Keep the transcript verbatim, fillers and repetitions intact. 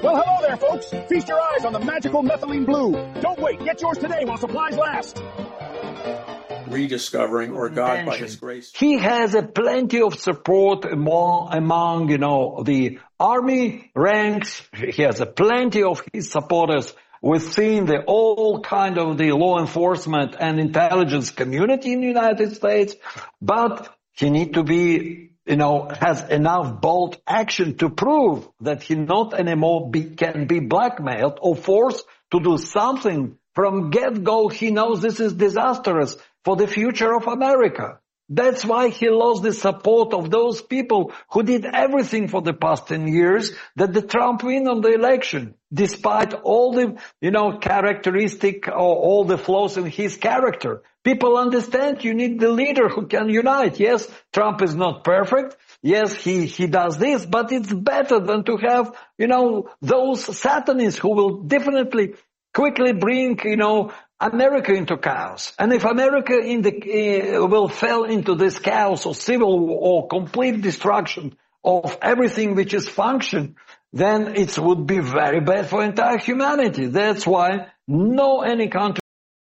Well, hello there, folks. Feast your eyes on the magical methylene blue. Don't wait. Get yours today while supplies last. Rediscovering, or God by His grace. He has a plenty of support among, among, you know, the army ranks. He has a plenty of his supporters within the all kind of the law enforcement and intelligence community in the United States. But he need to be, you know, has enough bold action to prove that he not anymore be, can be blackmailed or forced to do something. From get-go, he knows this is disastrous for the future of America. That's why he lost the support of those people who did everything for the past ten years that the Trump win on the election, despite all the, you know, characteristic or all the flaws in his character. People understand you need the leader who can unite. Yes, Trump is not perfect. Yes, he, he does this, but it's better than to have, you know, those satanists who will definitely quickly bring, you know, America into chaos. And if America in the, uh, will fall into this chaos or civil war or complete destruction of everything which is function, then it would be very bad for entire humanity. That's why no any country